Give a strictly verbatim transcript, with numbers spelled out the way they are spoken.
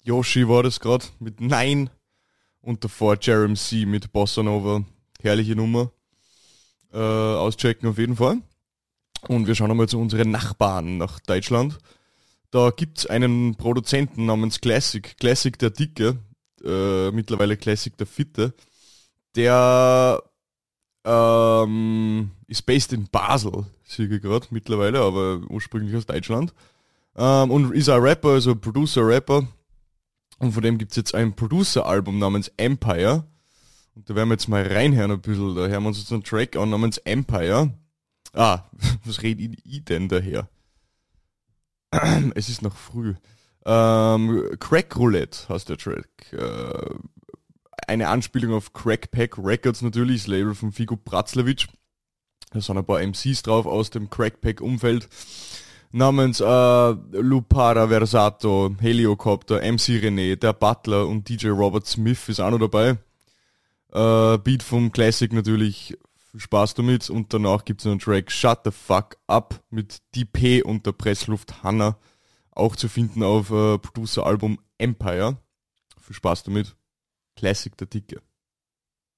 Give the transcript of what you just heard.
Yoshi war das gerade mit Nein und davor Jeremy C. mit Bossa Nova. Herrliche Nummer. Äh, auschecken auf jeden Fall. Und wir schauen einmal zu unseren Nachbarn nach Deutschland. Da gibt's einen Produzenten namens Classic, Classic der Dicke, äh, mittlerweile Classic der Fitte. Der ähm, ist based in Basel, sehe ich gerade mittlerweile, aber ursprünglich aus Deutschland. Ähm, und ist ein Rapper, also Producer-Rapper. Und von dem gibt's jetzt ein Producer-Album namens Empire. Und da werden wir jetzt mal reinhören ein bisschen. Da hören wir uns jetzt einen Track an namens Empire. Ah, was rede ich denn daher? Es ist noch früh. Ähm, Crack Roulette heißt der Track. Äh, eine Anspielung auf Crackpack Records natürlich, das Label von Figo Bratzlewitsch. Da sind ein paar M Cs drauf aus dem Crackpack-Umfeld. Namens äh, Lupara Versato, Heliocopter, M C René, der Butler und D J Robert Smith ist auch noch dabei. Äh, Beat vom Classic natürlich, viel Spaß damit. Und danach gibt es noch einen Track Shut the Fuck Up mit D P und der Pressluft Hanna. Auch zu finden auf äh, Producer-Album Empire. Viel Spaß damit. Classic der Dicke.